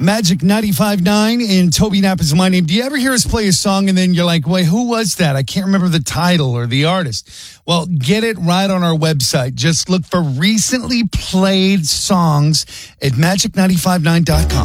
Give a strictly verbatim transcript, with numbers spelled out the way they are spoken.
Magic ninety-five point nine and Toby Knapp is my name. Do you ever hear us play a song and then you're like, wait, who was that? I can't remember the title or the artist. Well, get it right on our website. Just look for recently played songs at magic ninety-five point nine dot com.